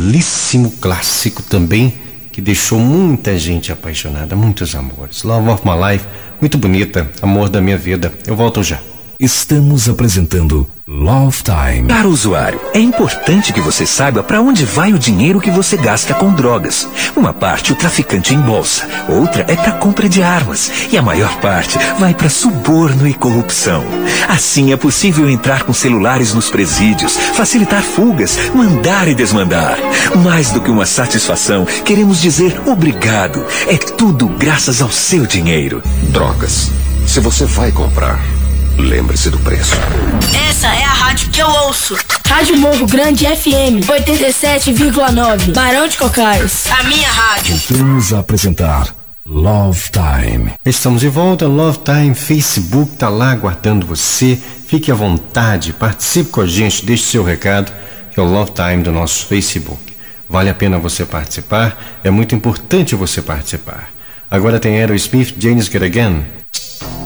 belíssimo clássico também, que deixou muita gente apaixonada, muitos amores. Love of My Life, muito bonita, amor da minha vida. Eu volto já. Estamos apresentando Love Time. Para o usuário, é importante que você saiba para onde vai o dinheiro que você gasta com drogas. Uma parte o traficante embolsa, outra é para compra de armas e a maior parte vai para suborno e corrupção. Assim é possível entrar com celulares nos presídios, facilitar fugas, mandar e desmandar. Mais do que uma satisfação, queremos dizer obrigado. É tudo graças ao seu dinheiro. Drogas. Se você vai comprar, lembre-se do preço. Essa é a rádio que eu ouço. Rádio Morro Grande FM 87,9. Barão de Cocais. A minha rádio. Vamos apresentar Love Time. Estamos de volta, Love Time, Facebook tá lá aguardando você. Fique à vontade, participe com a gente, deixe seu recado, que é o Love Time do nosso Facebook. Vale a pena você participar, é muito importante você participar. Agora tem Aerosmith, Janis Get Again.